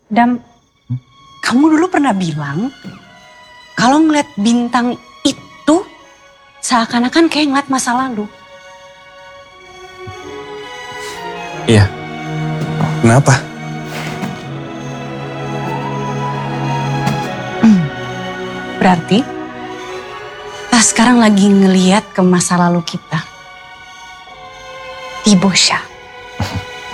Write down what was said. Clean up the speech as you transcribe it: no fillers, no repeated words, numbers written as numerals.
Dam, kamu dulu pernah bilang kalau ngeliat bintang itu seakan-akan kayak ngeliat masa lalu. Iya. Kenapa? Berarti kita sekarang lagi ngeliat ke masa lalu kita. Di Bosya.